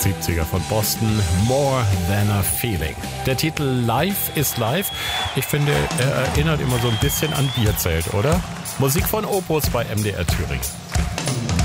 70er von Boston, More Than a Feeling. Der Titel Life is Life, ich finde, er erinnert immer so ein bisschen an Bierzelt, oder? Musik von Opus bei MDR Thüringen.